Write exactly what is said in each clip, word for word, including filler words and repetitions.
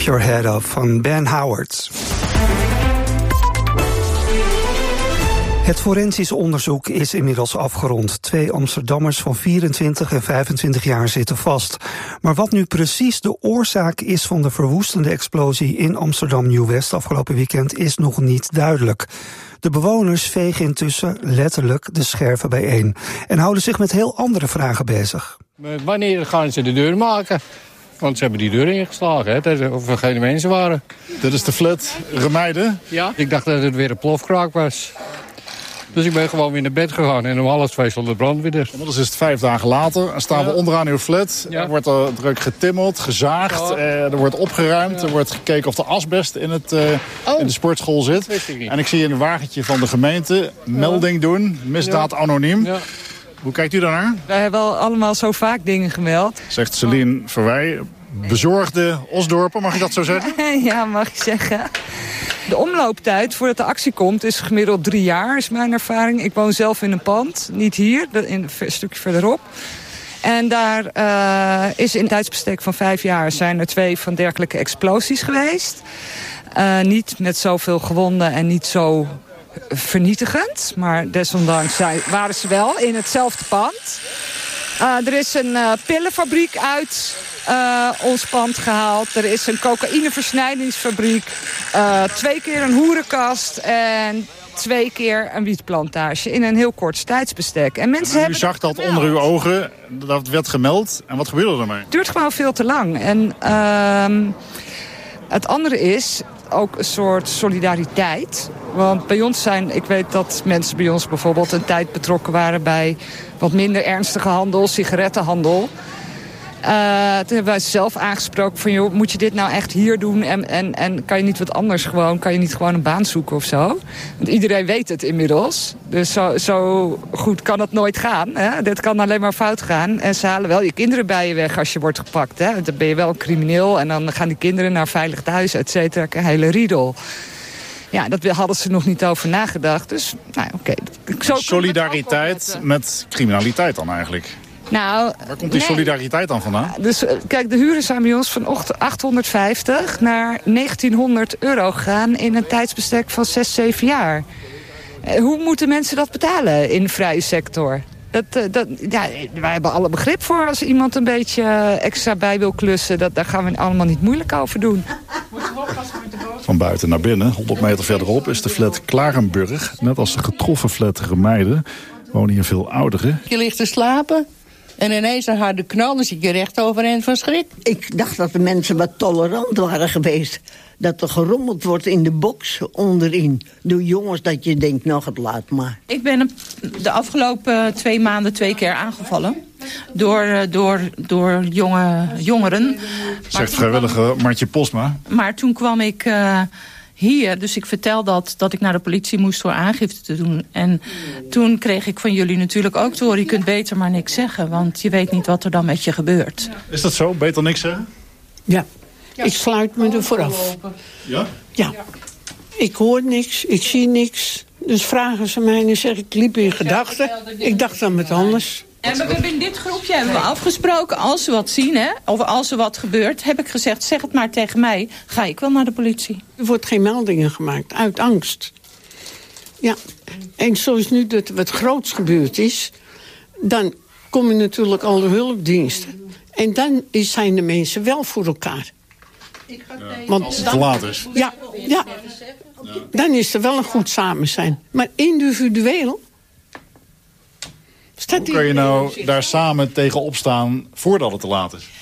Keep Your Head Up van Ben Howard. Het forensisch onderzoek is inmiddels afgerond. Twee Amsterdammers van vierentwintig en vijfentwintig jaar zitten vast. Maar wat nu precies de oorzaak is van de verwoestende explosie in Amsterdam Nieuw-West afgelopen weekend is nog niet duidelijk. De bewoners vegen intussen letterlijk de scherven bijeen en houden zich met heel andere vragen bezig. Wanneer gaan ze de deur maken? Want ze hebben die deur ingeslagen, hè, of er geen mensen waren. Dit is de flat Remeiden? Ja, ik dacht dat het weer een plofkraak was. Dus ik ben gewoon weer naar bed gegaan en om half twee stond de brandweer er. Dat is het vijf dagen later. En staan Ja. we onderaan uw flat. Ja. Er wordt er druk getimmeld, gezaagd. Ja. Eh, er wordt opgeruimd. Ja. Er wordt gekeken of de asbest in, het, eh, Oh. in de sportschool zit. wist ik niet. En ik zie in een wagentje van de gemeente melding doen. Misdaad anoniem. Ja. Hoe kijkt u daarnaar? Wij hebben al allemaal zo vaak dingen gemeld. Zegt Celine Verwij. Bezorgde Osdorper, mag ik dat zo zeggen? Ja, mag je zeggen. De omlooptijd voordat de actie komt is gemiddeld drie jaar, is mijn ervaring. Ik woon zelf in een pand, niet hier, in een stukje verderop. En daar uh, is in een tijdsbestek van vijf jaar zijn er twee van dergelijke explosies geweest. Uh, niet met zoveel gewonden en niet zo vernietigend. Maar desondanks zijn, waren ze wel in hetzelfde pand. Uh, er is een uh, pillenfabriek uit uh, ons pand gehaald. Er is een cocaïneversnijdingsfabriek. Uh, twee keer een hoerenkast en twee keer een wietplantage in een heel kort tijdsbestek. En mensen U hebben zag dat gemeld. onder uw ogen, dat werd gemeld. En wat gebeurde ermee? Het duurt gewoon veel te lang. En uh, het andere is ook een soort solidariteit. Want bij ons zijn, ik weet dat mensen bij ons bijvoorbeeld een tijd betrokken waren bij wat minder ernstige handel, sigarettenhandel. Uh, toen hebben wij zelf aangesproken van, joh, moet je dit nou echt hier doen? En, en, en kan je niet wat anders gewoon, kan je niet gewoon een baan zoeken of zo? Want iedereen weet het inmiddels. Dus zo, zo goed kan het nooit gaan. Hè? Dit kan alleen maar fout gaan. En ze halen wel je kinderen bij je weg als je wordt gepakt. Hè? Dan ben je wel een crimineel en dan gaan die kinderen naar veilig thuis, et cetera. Een hele riedel. Ja, dat hadden ze nog niet over nagedacht. Dus, nou oké. Okay. Solidariteit met criminaliteit dan eigenlijk? Nou, waar komt die nee. solidariteit dan vandaan? Dus kijk, de huren zijn bij ons van achthonderdvijftig naar negentienhonderd euro gegaan in een tijdsbestek van zes, zeven jaar. Hoe moeten mensen dat betalen in de vrije sector? Dat, dat, ja, wij hebben alle begrip voor als iemand een beetje extra bij wil klussen. Dat, daar gaan we allemaal niet moeilijk over doen. Van buiten naar binnen, honderd meter verderop, is de flat Klarenburg. Net als de getroffen flat Remeiden wonen hier veel ouderen. Je ligt te slapen en ineens een harde knal, dan zit je recht overeind van schrik. Ik dacht dat de mensen wat tolerant waren geweest. Dat er gerommeld wordt in de box onderin. Door jongens dat je denkt, nog het laat maar. Ik ben de afgelopen twee maanden twee keer aangevallen. Door, door, door jonge, jongeren. Zegt vrijwilliger Martje Posma. Maar toen kwam ik uh, hier, dus ik vertel dat, dat ik naar de politie moest voor aangifte te doen. En toen kreeg ik van jullie natuurlijk ook te horen, je kunt beter maar niks zeggen. Want je weet niet wat er dan met je gebeurt. Is dat zo? Beter niks zeggen? Ja. Ja, ik sluit me er vooraf. Ja? Ja. Ik hoor niks, ik zie niks. Dus vragen ze mij en zeg ik liep in gedachten. Ik dacht aan wat anders. En we hebben in dit groepje hebben we afgesproken, als ze wat zien, hè, of als er wat gebeurt, heb ik gezegd, zeg het maar tegen mij, ga ik wel naar de politie. Er wordt geen meldingen gemaakt, uit angst. Ja, en zoals nu dat er wat groots gebeurd is, dan komen natuurlijk alle hulpdiensten. En dan zijn de mensen wel voor elkaar. Want als het te laat is. Ja, ja, dan is er wel een goed samen zijn. Maar individueel staat hoe kun je nou daar samen tegen opstaan voordat het te laat is?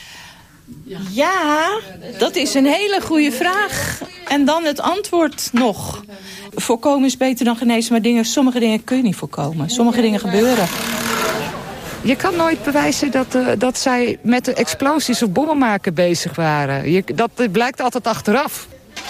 Ja, dat is een hele goede vraag. En dan het antwoord nog. Voorkomen is beter dan genezen, maar dingen, sommige dingen kun je niet voorkomen. Sommige dingen gebeuren. Je kan nooit bewijzen dat, uh, dat zij met de explosies of bommen maken bezig waren. Je, dat blijkt altijd achteraf.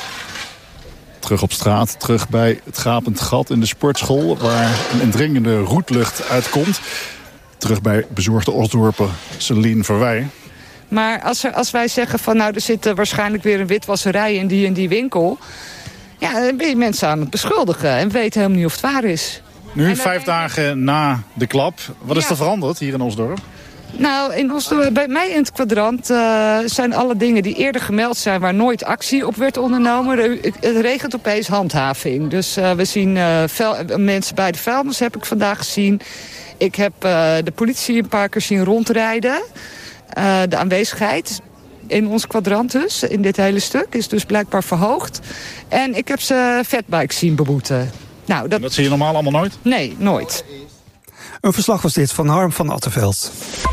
Terug op straat, terug bij het gapend gat in de sportschool, waar een indringende roetlucht uitkomt. Terug bij bezorgde Osdorper Celine Verwij. Maar als, er, als wij zeggen van nou er zit uh, waarschijnlijk weer een witwasserij in die en die winkel. Ja, dan ben je mensen aan het beschuldigen en weten helemaal niet of het waar is. Nu, vijf dagen na de klap. Wat is ja. er veranderd hier in Osdorp? Nou, in ons, bij mij in het kwadrant uh, zijn alle dingen die eerder gemeld zijn... waar nooit actie op werd ondernomen. Het regent opeens handhaving. Dus uh, we zien uh, vuil, mensen bij de vuilnis heb ik vandaag gezien. Ik heb uh, de politie een paar keer zien rondrijden. Uh, de aanwezigheid in ons kwadrant dus, in dit hele stuk, is dus blijkbaar verhoogd. En ik heb ze fatbikes zien beboeten. Nou, dat... dat zie je normaal allemaal nooit? Nee, nooit. Een verslag was dit van Harm van Attenveld.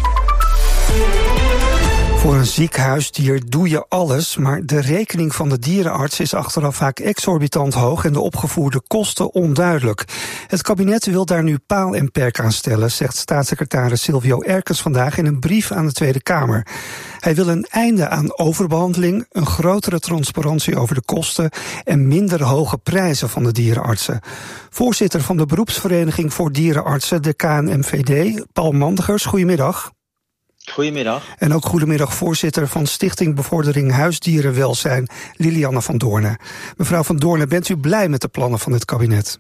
Voor een ziek huisdier doe je alles, maar de rekening van de dierenarts is achteraf vaak exorbitant hoog en de opgevoerde kosten onduidelijk. Het kabinet wil daar nu paal en perk aan stellen, zegt staatssecretaris Silvio Erkens vandaag in een brief aan de Tweede Kamer. Hij wil een einde aan overbehandeling, een grotere transparantie over de kosten en minder hoge prijzen van de dierenartsen. Voorzitter van de beroepsvereniging voor dierenartsen, de K N M V D, Paul Mandigers, goedemiddag. Goedemiddag. En ook goedemiddag voorzitter van Stichting Bevordering Huisdierenwelzijn, Lilianne van Doorne. Mevrouw van Doorne, bent u blij met de plannen van dit kabinet?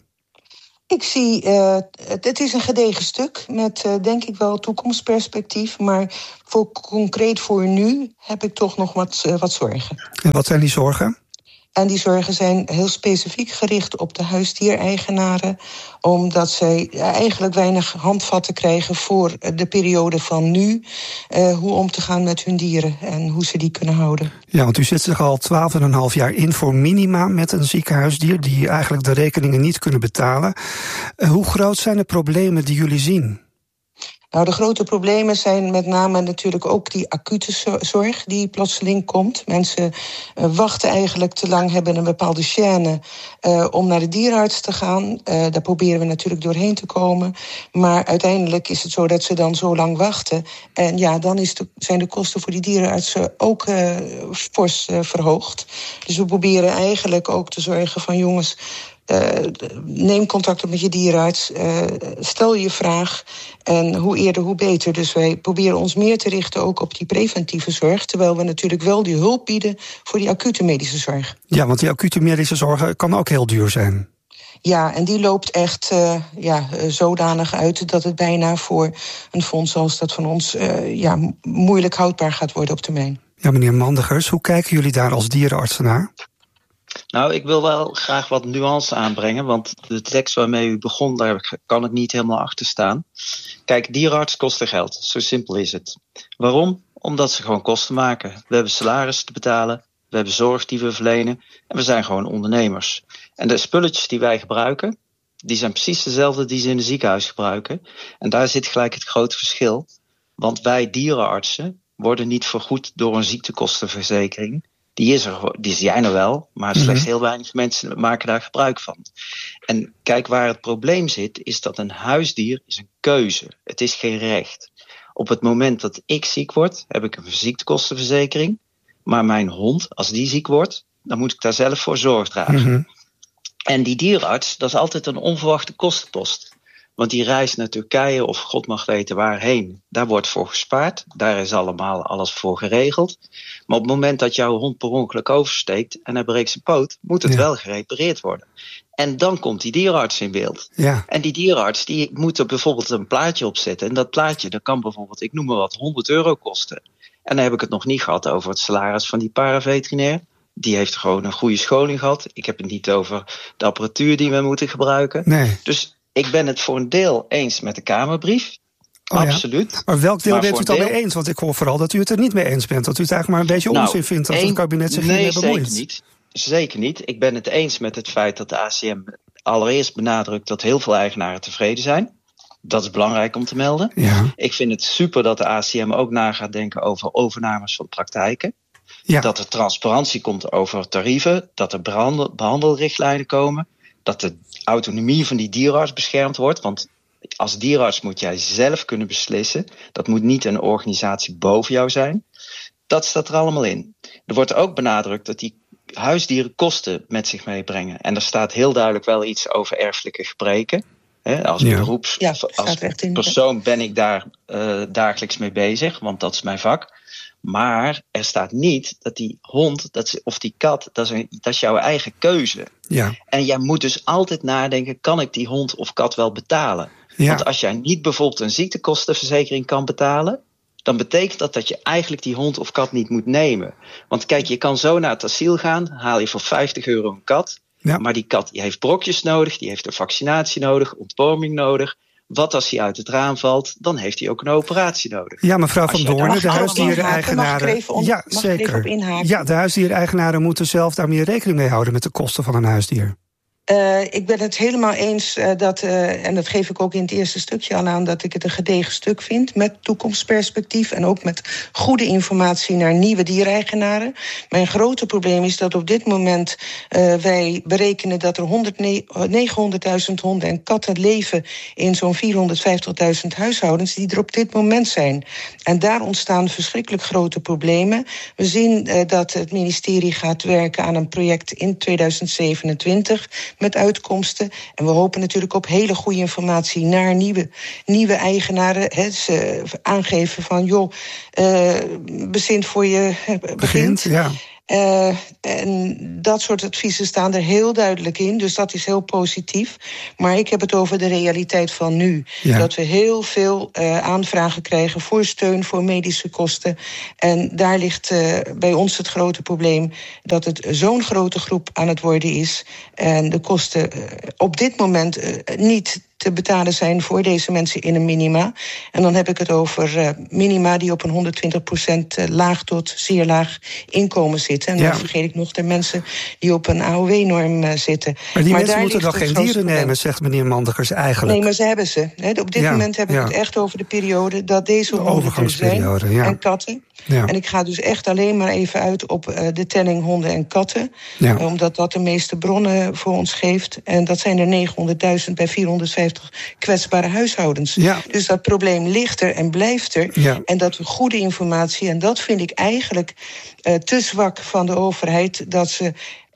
Ik zie, uh, het is een gedegen stuk met uh, denk ik wel toekomstperspectief. Maar voor, concreet voor nu heb ik toch nog wat, uh, wat zorgen. En wat zijn die zorgen? En die zorgen zijn heel specifiek gericht op de huisdiereigenaren, omdat zij eigenlijk weinig handvatten krijgen voor de periode van nu, uh, hoe om te gaan met hun dieren en hoe ze die kunnen houden. Ja, want u zit zich al twaalf en een half jaar in voor minima met een ziek huisdier die eigenlijk de rekeningen niet kunnen betalen. Uh, hoe groot zijn de problemen die jullie zien? Nou, de grote problemen zijn met name natuurlijk ook die acute zorg die plotseling komt. Mensen uh, wachten eigenlijk te lang, hebben een bepaalde chaîne uh, om naar de dierenarts te gaan. Uh, daar proberen we natuurlijk doorheen te komen. Maar uiteindelijk is het zo dat ze dan zo lang wachten. En ja, dan is de, zijn de kosten voor die dierenartsen ook uh, fors uh, verhoogd. Dus we proberen eigenlijk ook te zorgen van jongens, Uh, neem contact op met je dierenarts, uh, stel je vraag en hoe eerder hoe beter. Dus wij proberen ons meer te richten ook op die preventieve zorg, terwijl we natuurlijk wel die hulp bieden voor die acute medische zorg. Ja, want die acute medische zorg kan ook heel duur zijn. Ja, en die loopt echt uh, ja, zodanig uit dat het bijna voor een fonds zoals dat van ons uh, ja, moeilijk houdbaar gaat worden op termijn. Ja, meneer Mandigers, hoe kijken jullie daar als dierenartsen naar? Nou, ik wil wel graag wat nuance aanbrengen, want de tekst waarmee u begon, daar kan ik niet helemaal achter staan. Kijk, dierenarts kosten geld, zo simpel is het. Waarom? Omdat ze gewoon kosten maken. We hebben salaris te betalen, we hebben zorg die we verlenen en we zijn gewoon ondernemers. En de spulletjes die wij gebruiken, die zijn precies dezelfde die ze in een ziekenhuis gebruiken. En daar zit gelijk het grote verschil, want wij dierenartsen worden niet vergoed door een ziektekostenverzekering. Die is er, die zijn er wel, maar slechts heel weinig mensen maken daar gebruik van. En kijk, waar het probleem zit, is dat een huisdier is een keuze. Het is geen recht. Op het moment dat ik ziek word, heb ik een ziektekostenverzekering. Maar mijn hond, als die ziek wordt, dan moet ik daar zelf voor zorg dragen. Mm-hmm. En die dierenarts, dat is altijd een onverwachte kostenpost. Want die reist naar Turkije of God mag weten waarheen. Daar wordt voor gespaard. Daar is allemaal alles voor geregeld. Maar op het moment dat jouw hond per ongeluk oversteekt en hij breekt zijn poot, moet het ja. wel gerepareerd worden. En dan komt die dierenarts in beeld. Ja. En die dierenarts die moet er bijvoorbeeld een plaatje op zetten. En dat plaatje dat kan bijvoorbeeld, ik noem maar wat, honderd euro kosten. En dan heb ik het nog niet gehad over het salaris van die paraveterinair. Die heeft gewoon een goede scholing gehad. Ik heb het niet over de apparatuur die we moeten gebruiken. Nee. Dus ik ben het voor een deel eens met de Kamerbrief. Oh, Absoluut. Ja. Maar welk deel maar bent u het dan deel... mee eens? Want ik hoor vooral dat u het er niet mee eens bent. Dat u het eigenlijk maar een beetje nou, onzin vindt dat een... het kabinet zich nee, hiermee bemoeit. Nee, zeker niet. Zeker niet. Ik ben het eens met het feit dat de A C M allereerst benadrukt dat heel veel eigenaren tevreden zijn. Dat is belangrijk om te melden. Ja. Ik vind het super dat de A C M ook na gaat denken over overnames van praktijken. Ja. Dat er transparantie komt over tarieven. Dat er behandel- behandelrichtlijnen komen. Dat de autonomie van die dierenarts beschermd wordt. Want als dierenarts moet jij zelf kunnen beslissen. Dat moet niet een organisatie boven jou zijn. Dat staat er allemaal in. Er wordt ook benadrukt dat die huisdieren kosten met zich meebrengen. En er staat heel duidelijk wel iets over erfelijke gebreken. He, als ja. beroeps, ja, als persoon ben ik daar uh, dagelijks mee bezig. Want dat is mijn vak. Maar er staat niet dat die hond dat is, of die kat, dat is, een, dat is jouw eigen keuze. Ja. En jij moet dus altijd nadenken, kan ik die hond of kat wel betalen? Ja. Want als jij niet bijvoorbeeld een ziektekostenverzekering kan betalen, dan heb je een probleem. Want dan moet je dan betekent dat dat je eigenlijk die hond of kat niet moet nemen. Want kijk, je kan zo naar het asiel gaan, haal je voor vijftig euro een kat. Ja. Maar die kat die heeft brokjes nodig, die heeft een vaccinatie nodig, ontworming nodig. Wat als hij uit het raam valt, dan heeft hij ook een operatie nodig. Ja, mevrouw Van Doornen, de huisdiereneigenaren. Ja, zeker. Ja, de huisdiereneigenaren moeten zelf daar meer rekening mee houden met de kosten van een huisdier. Uh, ik ben het helemaal eens uh, dat, uh, en dat geef ik ook in het eerste stukje al aan, dat ik het een gedegen stuk vind met toekomstperspectief en ook met goede informatie naar nieuwe diereigenaren. Mijn grote probleem is dat op dit moment uh, wij berekenen dat er negenhonderdduizend honden en katten leven in zo'n vierhonderdvijftigduizend huishoudens die er op dit moment zijn. En daar ontstaan verschrikkelijk grote problemen. We zien uh, dat het ministerie gaat werken aan een project in tweeduizend zevenentwintig... met uitkomsten. En we hopen natuurlijk op hele goede informatie naar nieuwe, nieuwe eigenaren. He, ze aangeven van, joh, uh, bezint voor je begint. begint ja. Uh, en dat soort adviezen staan er heel duidelijk in. Dus dat is heel positief. Maar ik heb het over de realiteit van nu. Ja. Dat we heel veel uh, aanvragen krijgen voor steun, voor medische kosten. En daar ligt uh, bij ons het grote probleem dat het zo'n grote groep aan het worden is. En de kosten uh, op dit moment uh, niet te betalen zijn voor deze mensen in een minima. En dan heb ik het over uh, minima die op een honderdtwintig procent uh, laag tot zeer laag inkomen zitten. En ja. dan vergeet ik nog de mensen die op een A O W-norm uh, zitten. Maar die maar mensen moeten dan geen dieren probleem. nemen, zegt meneer Mandigers eigenlijk. Nee, maar ze hebben ze. He, op dit ja, moment heb ik ja. het echt over de periode dat deze de honden er zijn. Ja. En katten. Ja. En ik ga dus echt alleen maar even uit op uh, de telling honden en katten. Ja. Uh, omdat dat de meeste bronnen voor ons geeft. En dat zijn er negenhonderdduizend bij vierhonderdvijftig kwetsbare huishoudens. Ja. Dus dat probleem ligt er en blijft er. Ja. En dat we goede informatie, en dat vind ik eigenlijk uh, te zwak van de overheid, dat ze,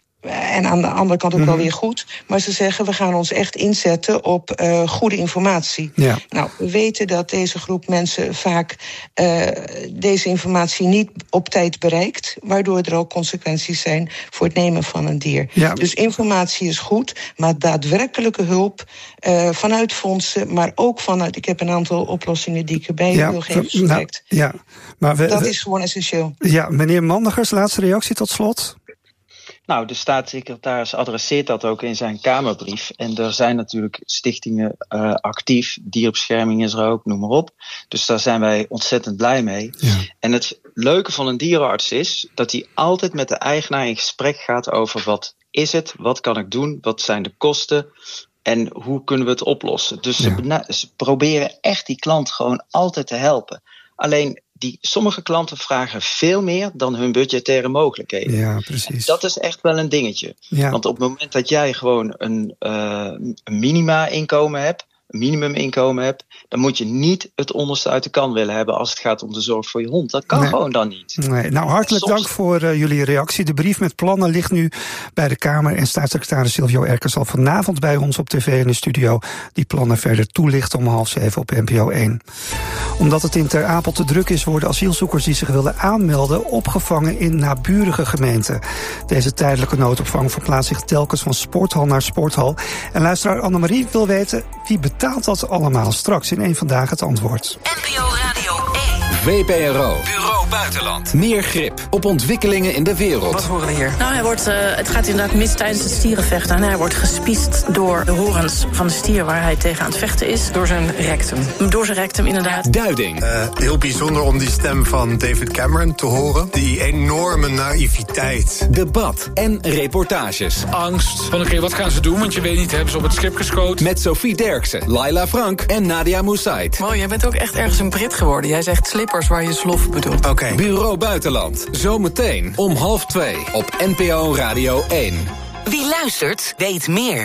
en aan de andere kant ook mm-hmm. wel weer goed, maar ze zeggen, we gaan ons echt inzetten op uh, goede informatie. Ja. Nou, we weten dat deze groep mensen vaak uh, deze informatie niet op tijd bereikt, waardoor er ook consequenties zijn voor het nemen van een dier. Ja. Dus informatie is goed, maar daadwerkelijke hulp uh, vanuit fondsen, maar ook vanuit, ik heb een aantal oplossingen die ik erbij ja, wil geven. Nou, ja, maar we, dat we, is gewoon essentieel. Ja, meneer Mandigers, laatste reactie tot slot. Nou, de staatssecretaris adresseert dat ook in zijn Kamerbrief. En er zijn natuurlijk stichtingen uh, actief. Dierenbescherming is er ook, noem maar op. Dus daar zijn wij ontzettend blij mee. Ja. En het leuke van een dierenarts is dat hij altijd met de eigenaar in gesprek gaat over wat is het, wat kan ik doen, wat zijn de kosten en hoe kunnen we het oplossen. Dus ja. ze, bena- ze proberen echt die klant gewoon altijd te helpen. Alleen die sommige klanten vragen veel meer dan hun budgettaire mogelijkheden. Ja, precies. En dat is echt wel een dingetje. Ja. Want op het moment dat jij gewoon een, uh, een minima-inkomen hebt, een minimuminkomen hebt, dan moet je niet het onderste uit de kan willen hebben als het gaat om de zorg voor je hond. Dat kan nee. gewoon dan niet. Nee. Nou, hartelijk soms... dank voor uh, jullie reactie. De brief met plannen ligt nu bij de Kamer en staatssecretaris Silvio Erkens zal vanavond bij ons op tv in de studio die plannen verder toelichten om half zeven op N P O één. Omdat het in Ter Apel te druk is, worden asielzoekers die zich willen aanmelden opgevangen in naburige gemeenten. Deze tijdelijke noodopvang verplaatst zich telkens van sporthal naar sporthal. En luisteraar Annemarie wil weten, wie betaalt dat allemaal? Straks in één Vandaag het antwoord. N P O Radio één. V P R O. Bureau Buitenland. Meer grip op ontwikkelingen in de wereld. Wat horen we hier? Nou, hij wordt, uh, het gaat inderdaad mis tijdens het stierenvechten. En hij wordt gespiest door de horens van de stier waar hij tegen aan het vechten is. Door zijn rectum. Door zijn rectum, inderdaad. Duiding. Uh, heel bijzonder om die stem van David Cameron te horen. Die enorme naïviteit. Debat en reportages. Angst. Van oké, okay, wat gaan ze doen? Want je weet niet, hebben ze op het schip geschoten? Met Sophie Derksen, Laila Frank en Nadia Moussaid. Wow, jij bent ook echt ergens een Brit geworden. Jij zegt slippers waar je slof bedoelt. Oké. Okay. Bureau Buitenland. Zometeen om half twee op N P O Radio één. Wie luistert, weet meer.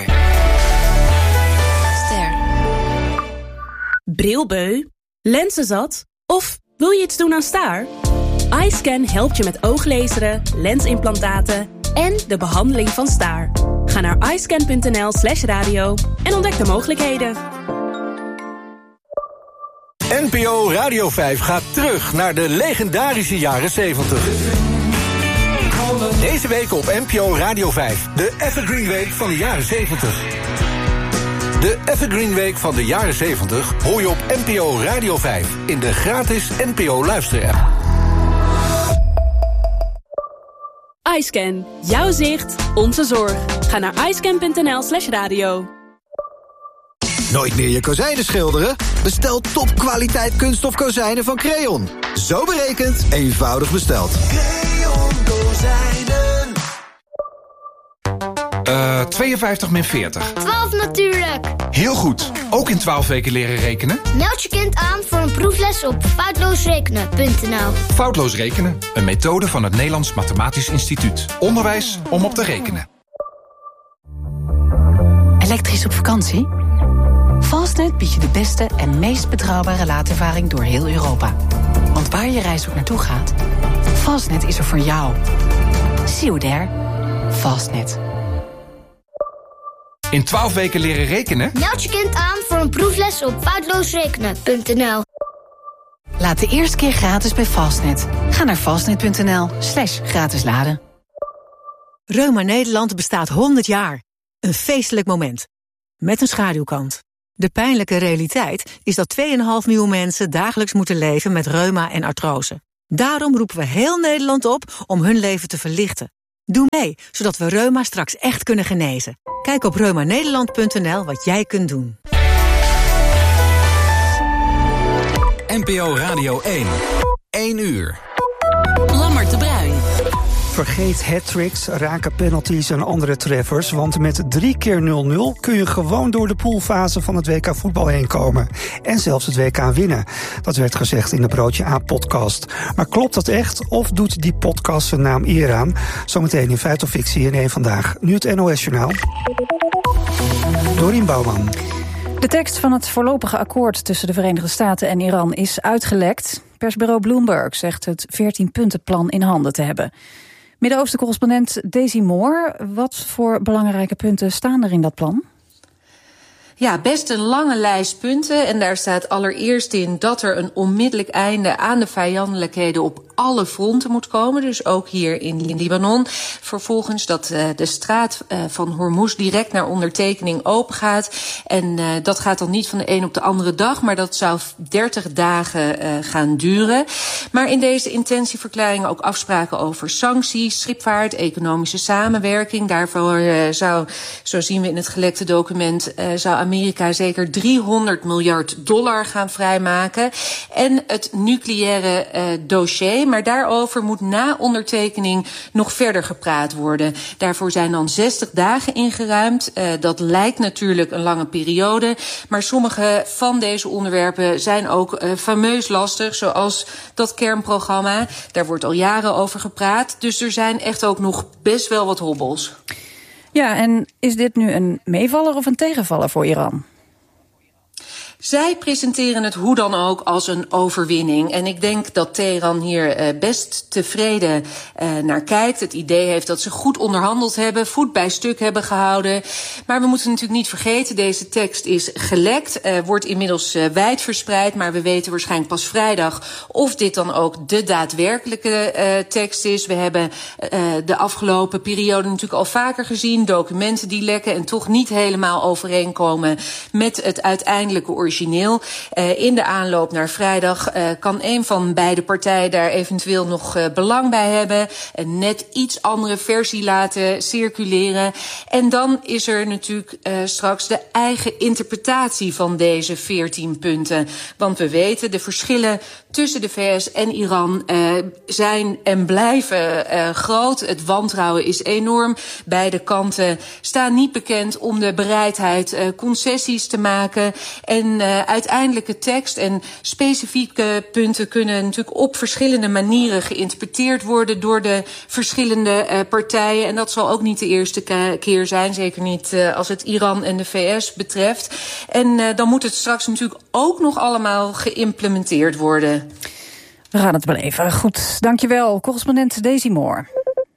Ster. Brilbeu? Lenzenzat? Of wil je iets doen aan staar? iScan helpt je met ooglezeren, lensimplantaten en de behandeling van staar. Ga naar iscan.nl slash radio en ontdek de mogelijkheden. N P O Radio vijf gaat terug naar de legendarische jaren zeventig. Deze week op N P O Radio vijf, de Evergreen Week van de jaren zeventig. De Evergreen Week van de jaren zeventig hoor je op N P O Radio vijf... in de gratis N P O luisterapp. iScan. Jouw zicht, onze zorg. Ga naar iScan punt n l slash radio. Nooit meer je kozijnen schilderen? Bestel topkwaliteit kunststof kozijnen van Creon. Zo berekend, eenvoudig besteld. Creon kozijnen. Uh, tweeënvijftig min veertig. twaalf natuurlijk. Heel goed. Ook in twaalf weken leren rekenen? Meld je kind aan voor een proefles op foutloosrekenen punt n l. Foutloos rekenen. Een methode van het Nederlands Mathematisch Instituut. Onderwijs om op te rekenen. Elektrisch op vakantie? Fastnet biedt je de beste en meest betrouwbare laadervaring door heel Europa. Want waar je reis ook naartoe gaat, Fastnet is er voor jou. See you there. Fastnet. In twaalf weken leren rekenen? Meld je kind aan voor een proefles op foutloosrekenen punt n l. Laat de eerste keer gratis bij Fastnet. Ga naar fastnet punt n l slash gratis laden. Reuma Nederland bestaat honderd jaar. Een feestelijk moment. Met een schaduwkant. De pijnlijke realiteit is dat twee komma vijf miljoen mensen dagelijks moeten leven met reuma en artrose. Daarom roepen we heel Nederland op om hun leven te verlichten. Doe mee, zodat we reuma straks echt kunnen genezen. Kijk op reuma nederland punt n l wat jij kunt doen. N P O Radio één. één uur. Lammert de Bruin. Vergeet hat-tricks, raken penalties en andere treffers, want met drie keer nul nul kun je gewoon door de poolfase van het W K voetbal heen komen. En zelfs het W K winnen. Dat werd gezegd in de Broodje A-podcast. Maar klopt dat echt, of doet die podcast zijn naam eer aan? Zometeen in Feit of Fictie in één Vandaag. Nu het N O S-journaal. Dorien Bouwman. De tekst van het voorlopige akkoord tussen de Verenigde Staten en Iran is uitgelekt. Persbureau Bloomberg zegt het veertien-puntenplan in handen te hebben. Midden-Oosten-correspondent Daisy Moore, wat voor belangrijke punten staan er in dat plan? Ja, best een lange lijst punten. En daar staat allereerst in dat er een onmiddellijk einde aan de vijandelijkheden op alle fronten moet komen. Dus ook hier in Libanon. Vervolgens dat uh, de straat uh, van Hormuz direct naar ondertekening open gaat. En uh, dat gaat dan niet van de een op de andere dag, maar dat zou dertig dagen uh, gaan duren. Maar in deze intentieverklaring ook afspraken over sancties, schipvaart, economische samenwerking. Daarvoor uh, zou, zo zien we in het gelekte document, uh, zou Amerika zeker driehonderd miljard dollar gaan vrijmaken. En het nucleaire uh, dossier. Maar daarover moet na ondertekening nog verder gepraat worden. Daarvoor zijn dan zestig dagen ingeruimd. Uh, dat lijkt natuurlijk een lange periode. Maar sommige van deze onderwerpen zijn ook uh, fameus lastig. Zoals dat kernprogramma. Daar wordt al jaren over gepraat. Dus er zijn echt ook nog best wel wat hobbels. Ja, en is dit nu een meevaller of een tegenvaller voor Iran? Zij presenteren het hoe dan ook als een overwinning. En ik denk dat Teheran hier uh, best tevreden uh, naar kijkt. Het idee heeft dat ze goed onderhandeld hebben, voet bij stuk hebben gehouden. Maar we moeten natuurlijk niet vergeten, deze tekst is gelekt. Uh, wordt inmiddels uh, wijd verspreid, maar we weten waarschijnlijk pas vrijdag of dit dan ook de daadwerkelijke uh, tekst is. We hebben uh, de afgelopen periode natuurlijk al vaker gezien. Documenten die lekken en toch niet helemaal overeenkomen met het uiteindelijke origineel. Uh, in de aanloop naar vrijdag uh, kan een van beide partijen daar eventueel nog uh, belang bij hebben. Een net iets andere versie laten circuleren. En dan is er natuurlijk uh, straks de eigen interpretatie van deze veertien punten. Want we weten, de verschillen tussen de V S en Iran uh, zijn en blijven uh, groot. Het wantrouwen is enorm. Beide kanten staan niet bekend om de bereidheid uh, concessies te maken. En uh, uiteindelijke tekst en specifieke punten kunnen natuurlijk op verschillende manieren geïnterpreteerd worden door de verschillende uh, partijen. En dat zal ook niet de eerste ke- keer zijn, zeker niet uh, als het Iran en de V S betreft. En uh, dan moet het straks natuurlijk ook nog allemaal geïmplementeerd worden. We gaan het beleven. Goed, dankjewel. Correspondent Daisy Moore.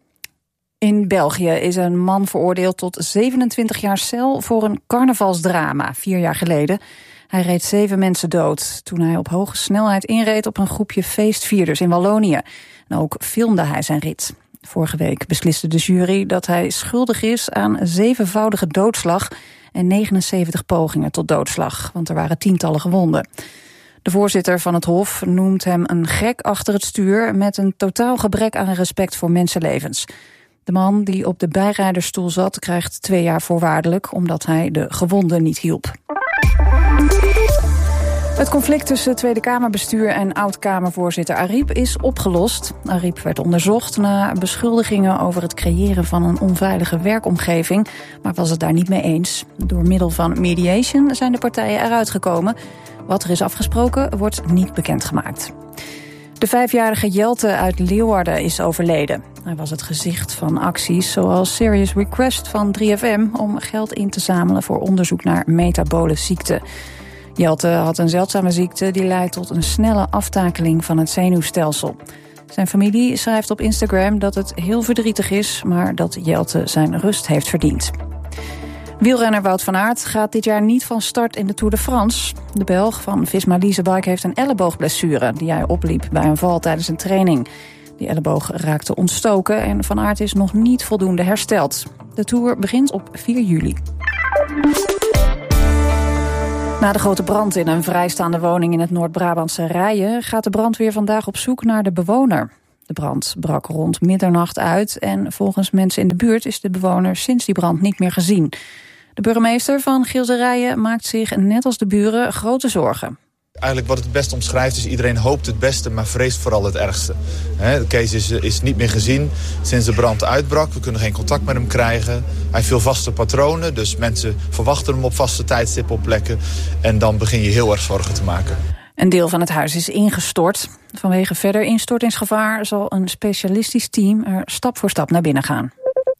In België is een man veroordeeld tot zevenentwintig jaar cel voor een carnavalsdrama, vier jaar geleden. Hij reed zeven mensen dood toen hij op hoge snelheid inreed op een groepje feestvierders in Wallonië. En ook filmde hij zijn rit. Vorige week besliste de jury dat hij schuldig is aan zevenvoudige doodslag en negenenzeventig pogingen tot doodslag, want er waren tientallen gewonden. De voorzitter van het Hof noemt hem een gek achter het stuur met een totaal gebrek aan respect voor mensenlevens. De man die op de bijrijdersstoel zat krijgt twee jaar voorwaardelijk omdat hij de gewonden niet hielp. Het conflict tussen Tweede Kamerbestuur en oud-Kamervoorzitter Ariep is opgelost. Ariep werd onderzocht na beschuldigingen over het creëren van een onveilige werkomgeving, maar was het daar niet mee eens. Door middel van mediation zijn de partijen eruit gekomen. Wat er is afgesproken wordt niet bekendgemaakt. De vijfjarige Jelte uit Leeuwarden is overleden. Hij was het gezicht van acties zoals Serious Request van drie F M om geld in te zamelen voor onderzoek naar metabole ziekten. Jelte had een zeldzame ziekte die leidt tot een snelle aftakeling van het zenuwstelsel. Zijn familie schrijft op Instagram dat het heel verdrietig is, maar dat Jelte zijn rust heeft verdiend. Wielrenner Wout van Aert gaat dit jaar niet van start in de Tour de France. De Belg van Visma Leasebike heeft een elleboogblessure die hij opliep bij een val tijdens een training. Die elleboog raakte ontstoken en Van Aert is nog niet voldoende hersteld. De Tour begint op vier juli. Na de grote brand in een vrijstaande woning in het Noord-Brabantse Rijen gaat de brandweer vandaag op zoek naar de bewoner. De brand brak rond middernacht uit en volgens mensen in de buurt is de bewoner sinds die brand niet meer gezien. De burgemeester van Gielse Rijen maakt zich, net als de buren, grote zorgen. Eigenlijk wat het het beste omschrijft is iedereen hoopt het beste, maar vreest vooral het ergste. He, Kees is, is niet meer gezien sinds de brand uitbrak. We kunnen geen contact met hem krijgen. Hij heeft veel vaste patronen, dus mensen verwachten hem op vaste tijdstippen op plekken. En dan begin je heel erg zorgen te maken. Een deel van het huis is ingestort. Vanwege verder instortingsgevaar zal een specialistisch team er stap voor stap naar binnen gaan.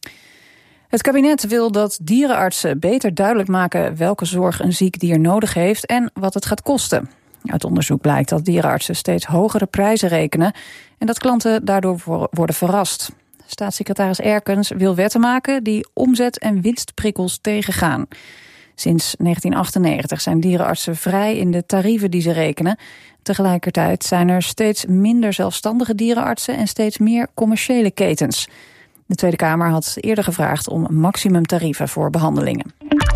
Het kabinet wil dat dierenartsen beter duidelijk maken welke zorg een ziek dier nodig heeft en wat het gaat kosten. Uit onderzoek blijkt dat dierenartsen steeds hogere prijzen rekenen en dat klanten daardoor worden verrast. Staatssecretaris Erkens wil wetten maken die omzet- en winstprikkels tegengaan. Sinds negentien achtennegentig zijn dierenartsen vrij in de tarieven die ze rekenen. Tegelijkertijd zijn er steeds minder zelfstandige dierenartsen en steeds meer commerciële ketens. De Tweede Kamer had eerder gevraagd om maximumtarieven voor behandelingen.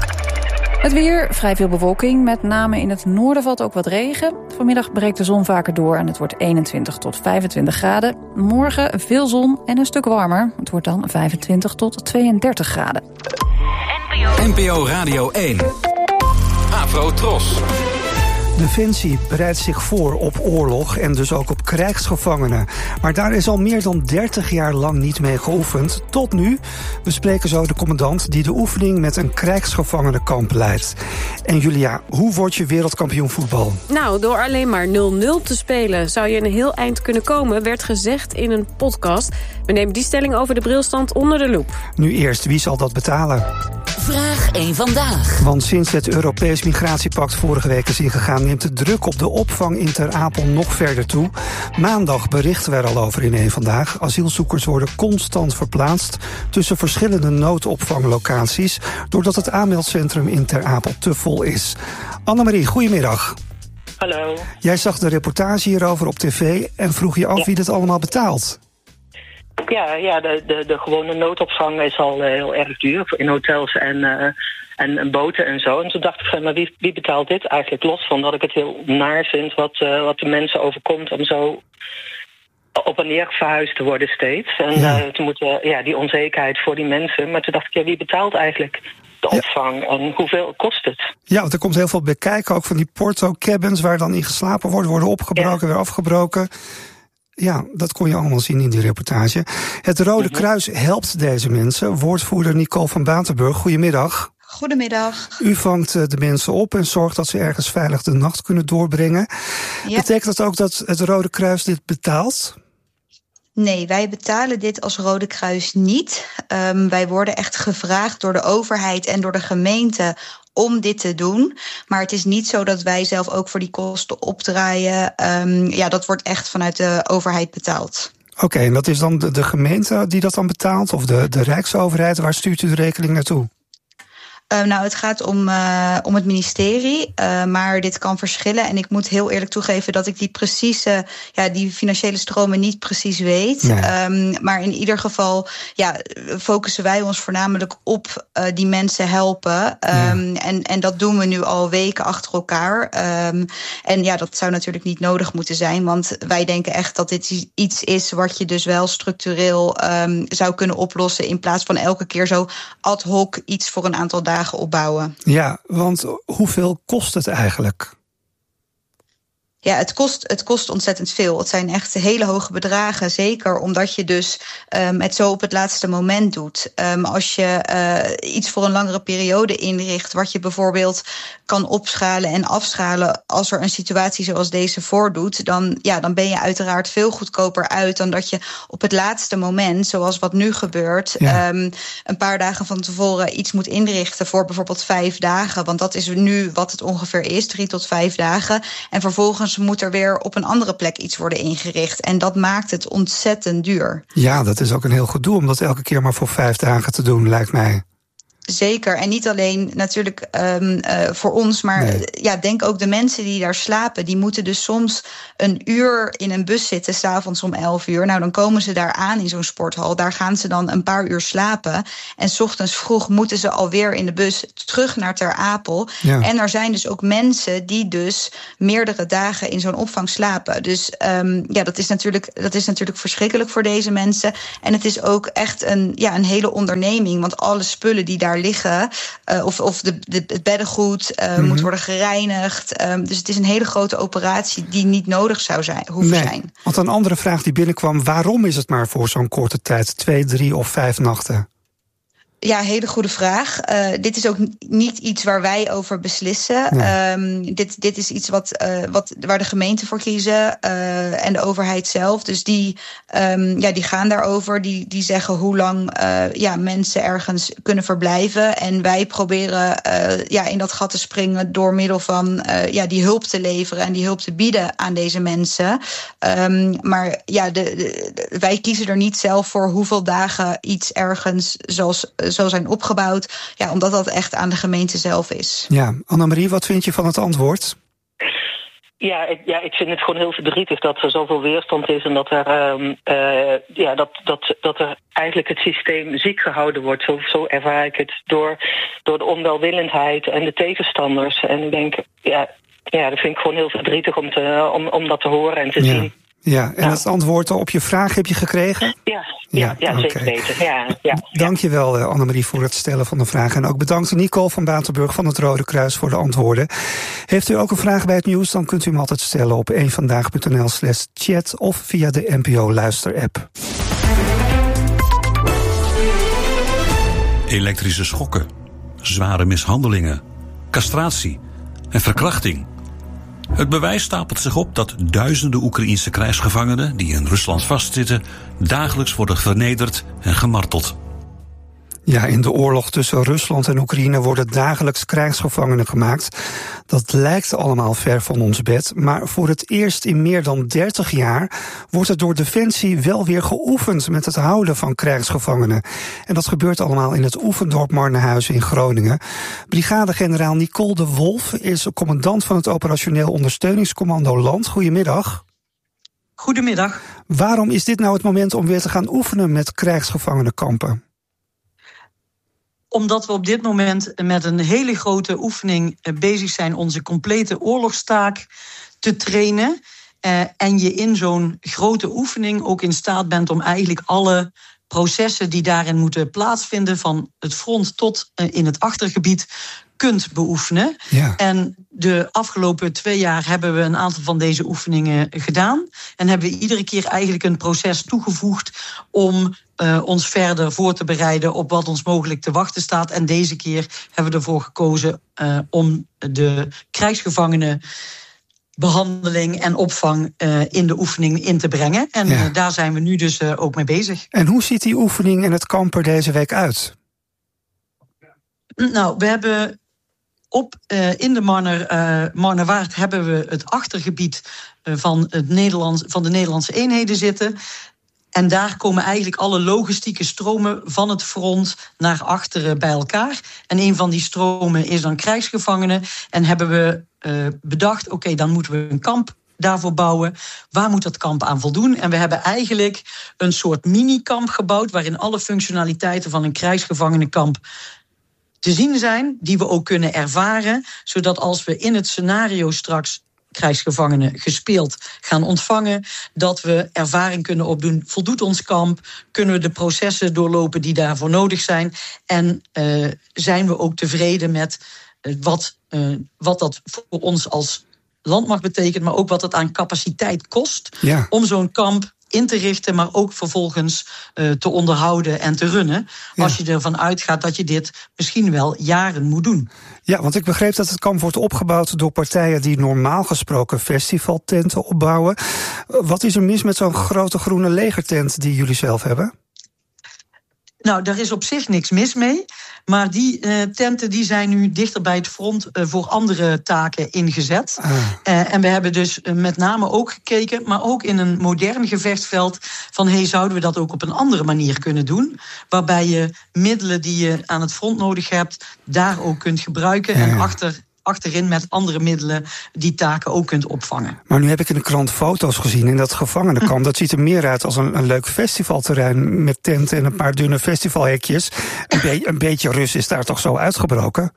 Het weer, vrij veel bewolking, met name in het noorden valt ook wat regen. Vanmiddag breekt de zon vaker door en het wordt eenentwintig tot vijfentwintig graden. Morgen veel zon en een stuk warmer. Het wordt dan vijfentwintig tot tweeëndertig graden. N P O Radio één. Afro Tros. Defensie bereidt zich voor op oorlog en dus ook op krijgsgevangenen. Maar daar is al meer dan dertig jaar lang niet mee geoefend. Tot nu. We spreken zo de commandant die de oefening met een krijgsgevangenenkamp leidt. En Julia, hoe word je wereldkampioen voetbal? Nou, door alleen maar nul nul te spelen zou je een heel eind kunnen komen, werd gezegd in een podcast. We nemen die stelling over de brilstand onder de loep. Nu eerst, wie zal dat betalen? Vraag één vandaag. Want sinds het Europees Migratiepact vorige week is ingegaan, neemt de druk op de opvang in Ter Apel nog verder toe. Maandag berichten we er al over in één vandaag. Asielzoekers worden constant verplaatst tussen verschillende noodopvanglocaties, doordat het aanmeldcentrum in Ter Apel te vol is. Annemarie, goedemiddag. Hallo. Jij zag de reportage hierover op tv en vroeg je af ja. wie dit allemaal betaalt. Ja, ja de, de, de gewone noodopvang is al uh, heel erg duur in hotels en, uh, en, en boten en zo. En toen dacht ik van, maar wie, wie betaalt dit eigenlijk? Los van dat ik het heel naar vind wat, uh, wat de mensen overkomt om zo op en neer verhuisd te worden steeds. En ja. uh, toen moeten uh, ja, die onzekerheid voor die mensen. Maar toen dacht ik, ja, wie betaalt eigenlijk de opvang ja. en hoeveel kost het? Ja, want er komt heel veel bij kijken, ook van die porto-cabins waar dan in geslapen wordt, worden opgebroken, ja. weer afgebroken. Ja, dat kon je allemaal zien in die reportage. Het Rode mm-hmm. Kruis helpt deze mensen. Woordvoerder Nicole van Batenburg, goedemiddag. Goedemiddag. U vangt de mensen op en zorgt dat ze ergens veilig de nacht kunnen doorbrengen. Ja. Betekent dat ook dat het Rode Kruis dit betaalt? Nee, wij betalen dit als Rode Kruis niet. Um, wij worden echt gevraagd door de overheid en door de gemeente om dit te doen. Maar het is niet zo dat wij zelf ook voor die kosten opdraaien. Um, ja, dat wordt echt vanuit de overheid betaald. Oké, okay, en dat is dan de, de gemeente die dat dan betaalt? Of de, de Rijksoverheid? Waar stuurt u de rekening naartoe? Uh, nou, het gaat om, uh, om het ministerie, uh, maar dit kan verschillen. En ik moet heel eerlijk toegeven dat ik die precieze, ja, die financiële stromen niet precies weet. Nee. Um, maar in ieder geval, ja, focussen wij ons voornamelijk op uh, die mensen helpen. Um, ja. en, en dat doen we nu al weken achter elkaar. Um, en ja, dat zou natuurlijk niet nodig moeten zijn, want wij denken echt dat dit iets is wat je dus wel structureel um, zou kunnen oplossen, in plaats van elke keer zo ad hoc iets voor een aantal dagen opbouwen. Ja, want hoeveel kost het eigenlijk? Ja, het kost, het kost ontzettend veel. Het zijn echt hele hoge bedragen. Zeker omdat je dus um, het zo op het laatste moment doet. Um, als je uh, iets voor een langere periode inricht, wat je bijvoorbeeld kan opschalen en afschalen als er een situatie zoals deze voordoet, dan, ja, dan ben je uiteraard veel goedkoper uit dan dat je op het laatste moment, zoals wat nu gebeurt, ja. um, een paar dagen van tevoren iets moet inrichten voor bijvoorbeeld vijf dagen. Want dat is nu wat het ongeveer is, drie tot vijf dagen. En vervolgens moet er weer op een andere plek iets worden ingericht. En dat maakt het ontzettend duur. Ja, dat is ook een heel gedoe om dat elke keer maar voor vijf dagen te doen, lijkt mij. Zeker. En niet alleen natuurlijk um, uh, voor ons, maar nee. ja, denk ook de mensen die daar slapen. Die moeten dus soms een uur in een bus zitten, 's avonds om elf uur. Nou, dan komen ze daar aan in zo'n sporthal. Daar gaan ze dan een paar uur slapen. En 's ochtends vroeg moeten ze alweer in de bus terug naar Ter Apel. Ja. En er zijn dus ook mensen die dus meerdere dagen in zo'n opvang slapen. Dus um, ja, dat is natuurlijk, dat is natuurlijk verschrikkelijk voor deze mensen. En het is ook echt een, ja, een hele onderneming. Want alle spullen die daar liggen, uh, of, of de, de, het beddengoed uh, mm-hmm. moet worden gereinigd. Um, dus het is een hele grote operatie die niet nodig zou zijn, hoeven nee. zijn. Want een andere vraag die binnenkwam, waarom is het maar voor zo'n korte tijd, twee, drie of vijf nachten? Ja, hele goede vraag. Uh, dit is ook niet iets waar wij over beslissen. Nee. Um, dit, dit is iets wat, uh, wat, waar de gemeente voor kiezen uh, en de overheid zelf. Dus die, um, ja, die gaan daarover. Die, die zeggen hoe lang uh, ja, mensen ergens kunnen verblijven. En wij proberen uh, ja, in dat gat te springen door middel van uh, ja, die hulp te leveren en die hulp te bieden aan deze mensen. Um, maar ja, de, de, de, wij kiezen er niet zelf voor hoeveel dagen iets ergens zoals zo zijn opgebouwd. Ja, omdat dat echt aan de gemeente zelf is. Ja, Annemarie, wat vind je van het antwoord? Ja ik, ja, ik vind het gewoon heel verdrietig dat er zoveel weerstand is en dat er, um, uh, ja, dat, dat, dat er eigenlijk het systeem ziek gehouden wordt. Zo, zo ervaar ik het door, door de onwelwillendheid en de tegenstanders. En ik denk, ja, ja, dat vind ik gewoon heel verdrietig om, te, om, om dat te horen en te ja. zien. Ja, en ja. het antwoord op je vraag heb je gekregen? Ja, ja, ja, ja zeker okay. weten. Ja, ja, Dank je wel, uh, Annemarie, voor het stellen van de vraag. En ook bedankt Nicole van Batenburg van het Rode Kruis voor de antwoorden. Heeft u ook een vraag bij het nieuws, dan kunt u hem altijd stellen op eenvandaag.nl slash chat of via de N P O-luisterapp. Elektrische schokken, zware mishandelingen, castratie en verkrachting. Het bewijs stapelt zich op dat duizenden Oekraïense krijgsgevangenen die in Rusland vastzitten dagelijks worden vernederd en gemarteld. Ja, in de oorlog tussen Rusland en Oekraïne worden dagelijks krijgsgevangenen gemaakt. Dat lijkt allemaal ver van ons bed, maar voor het eerst in meer dan dertig jaar wordt er door Defensie wel weer geoefend met het houden van krijgsgevangenen. En dat gebeurt allemaal in het oefendorp Marnehuizen in Groningen. Brigadegeneraal Nicole de Wolf is commandant van het operationeel ondersteuningscommando Land. Goedemiddag. Goedemiddag. Waarom is dit nou het moment om weer te gaan oefenen met krijgsgevangenenkampen? Omdat we op dit moment met een hele grote oefening bezig zijn onze complete oorlogstaak te trainen. Uh, en je in zo'n grote oefening ook in staat bent om eigenlijk alle processen die daarin moeten plaatsvinden, van het front tot uh, in het achtergebied, kunt beoefenen. Ja. En de afgelopen twee jaar hebben we een aantal van deze oefeningen gedaan. En hebben we iedere keer eigenlijk een proces toegevoegd om uh, ons verder voor te bereiden op wat ons mogelijk te wachten staat. En deze keer hebben we ervoor gekozen uh, om de krijgsgevangenen behandeling en opvang uh, in de oefening in te brengen. En ja. uh, daar zijn we nu dus uh, ook mee bezig. En hoe ziet die oefening en het kamp er deze week uit? Nou, we hebben op uh, in de Marner, uh, Marnerwaard hebben we het achtergebied uh, van, het Nederlands, van de Nederlandse eenheden zitten. En daar komen eigenlijk alle logistieke stromen van het front naar achteren bij elkaar. En een van die stromen is dan krijgsgevangenen. En hebben we uh, bedacht, oké, okay, dan moeten we een kamp daarvoor bouwen. Waar moet dat kamp aan voldoen? En we hebben eigenlijk een soort mini-kamp gebouwd waarin alle functionaliteiten van een krijgsgevangenenkamp te zien zijn, die we ook kunnen ervaren, zodat als we in het scenario straks krijgsgevangenen gespeeld gaan ontvangen, dat we ervaring kunnen opdoen. Voldoet ons kamp? Kunnen we de processen doorlopen die daarvoor nodig zijn? En uh, zijn we ook tevreden met uh, wat, uh, wat dat voor ons als landmacht betekent, maar ook wat het aan capaciteit kost ja. om zo'n kamp in te richten, maar ook vervolgens uh, te onderhouden en te runnen. Ja. Als je ervan uitgaat dat je dit misschien wel jaren moet doen. Ja, want ik begreep dat het kamp wordt opgebouwd door partijen die normaal gesproken festivaltenten opbouwen. Wat is er mis met zo'n grote groene legertent die jullie zelf hebben? Nou, daar is op zich niks mis mee. Maar die uh, tenten die zijn nu dichter bij het front uh, voor andere taken ingezet. Ah. Uh, en we hebben dus uh, met name ook gekeken, maar ook in een modern gevechtsveld, van hey, zouden we dat ook op een andere manier kunnen doen? Waarbij je middelen die je aan het front nodig hebt, daar ook kunt gebruiken. Ja. En achter... achterin met andere middelen die taken ook kunt opvangen. Maar nu heb ik in de krant foto's gezien in dat gevangenenkamp. Hm. Dat ziet er meer uit als een, een leuk festivalterrein met tenten en een paar dunne festivalhekjes. Een, be- een beetje rust is daar toch zo uitgebroken?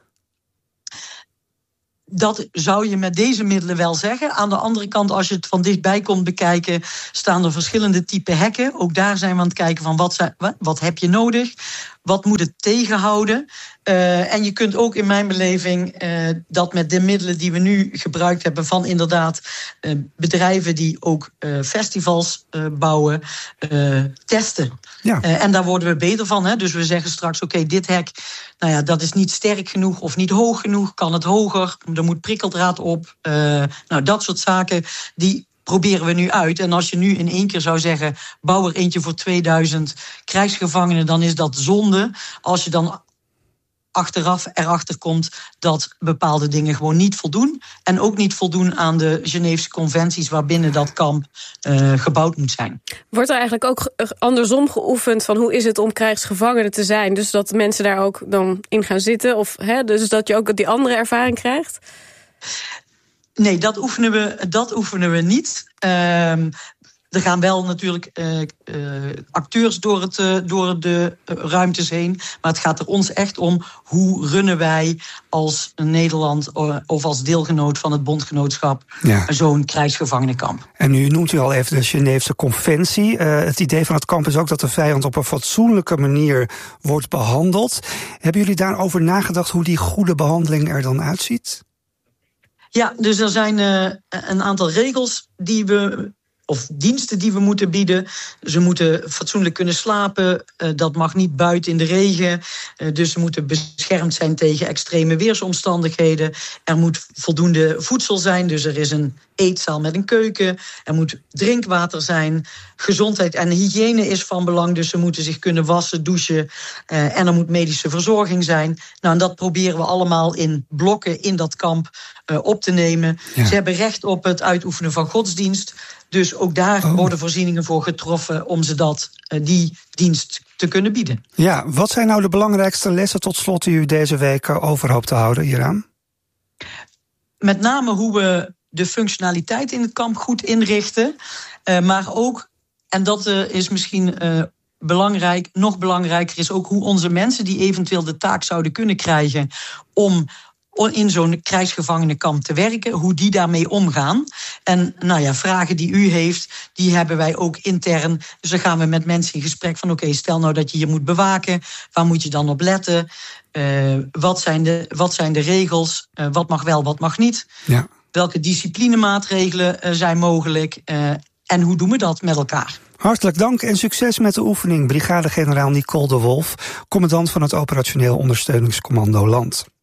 Dat zou je met deze middelen wel zeggen. Aan de andere kant, als je het van dichtbij komt bekijken, staan er verschillende type hekken. Ook daar zijn we aan het kijken van wat, zijn, wat heb je nodig? Wat moet het tegenhouden? Uh, en je kunt ook in mijn beleving uh, dat met de middelen die we nu gebruikt hebben van inderdaad uh, bedrijven die ook uh, festivals uh, bouwen, uh, testen. Ja. Uh, en daar worden we beter van. Hè? Dus we zeggen straks, oké, okay, dit hek, nou ja, dat is niet sterk genoeg of niet hoog genoeg. Kan het hoger? Er moet prikkeldraad op. Uh, nou, dat soort zaken, die proberen we nu uit. En als je nu in één keer zou zeggen, bouw er eentje voor tweeduizend krijgsgevangenen, dan is dat zonde. Als je dan achteraf erachter komt dat bepaalde dingen gewoon niet voldoen. En ook niet voldoen aan de Geneefse conventies waarbinnen dat kamp uh, gebouwd moet zijn. Wordt er eigenlijk ook andersom geoefend van hoe is het om krijgsgevangenen te zijn? Dus dat mensen daar ook dan in gaan zitten? Of hè, dus dat je ook die andere ervaring krijgt? Nee, dat oefenen we, dat oefenen we niet. Uh, Er gaan wel natuurlijk uh, uh, acteurs door, het, uh, door de uh, ruimtes heen. Maar het gaat er ons echt om hoe runnen wij als Nederland uh, of als deelgenoot van het bondgenootschap ja. zo'n krijgsgevangenenkamp. En nu noemt u al even de Geneefse conventie. Uh, het idee van het kamp is ook dat de vijand op een fatsoenlijke manier wordt behandeld. Hebben jullie daarover nagedacht hoe die goede behandeling er dan uitziet? Ja, dus er zijn uh, een aantal regels die we, of diensten die we moeten bieden. Ze moeten fatsoenlijk kunnen slapen. Uh, dat mag niet buiten in de regen. Uh, dus ze moeten beschermd zijn tegen extreme weersomstandigheden. Er moet voldoende voedsel zijn. Dus er is een eetzaal met een keuken. Er moet drinkwater zijn. Gezondheid en hygiëne is van belang. Dus ze moeten zich kunnen wassen, douchen. Uh, en er moet medische verzorging zijn. Nou, en dat proberen we allemaal in blokken in dat kamp uh, op te nemen. Ja. Ze hebben recht op het uitoefenen van godsdienst. Dus ook daar oh. worden voorzieningen voor getroffen om ze dat, uh, die dienst te kunnen bieden. Ja, wat zijn nou de belangrijkste lessen tot slot die u deze week over hoopt te houden hieraan? Met name hoe we de functionaliteit in het kamp goed inrichten. Uh, maar ook, en dat uh, is misschien uh, belangrijk, nog belangrijker is ook hoe onze mensen die eventueel de taak zouden kunnen krijgen om in zo'n krijgsgevangenenkamp te werken, hoe die daarmee omgaan. En nou ja, vragen die u heeft, die hebben wij ook intern. Dus dan gaan we met mensen in gesprek van oké, okay, stel nou dat je hier moet bewaken, waar moet je dan op letten? Uh, wat, zijn de, wat zijn de regels? Uh, wat mag wel, wat mag niet? Ja. Welke disciplinemaatregelen uh, zijn mogelijk? Uh, en hoe doen we dat met elkaar? Hartelijk dank en succes met de oefening. Brigadegeneraal Nicole de Wolf, commandant van het Operationeel Ondersteuningscommando Land.